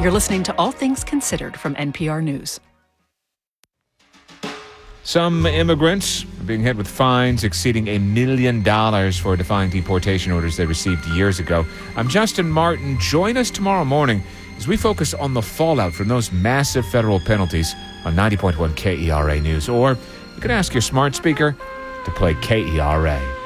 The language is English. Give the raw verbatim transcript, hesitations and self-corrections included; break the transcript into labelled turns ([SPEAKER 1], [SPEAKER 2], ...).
[SPEAKER 1] You're listening to All Things Considered from N P R News.
[SPEAKER 2] Some immigrants are being hit with fines exceeding a million dollars for defying deportation orders they received years ago. I'm Justin Martin. Join us tomorrow morning as we focus on the fallout from those massive federal penalties on ninety point one K E R A News. Or you can ask your smart speaker to play K E R A.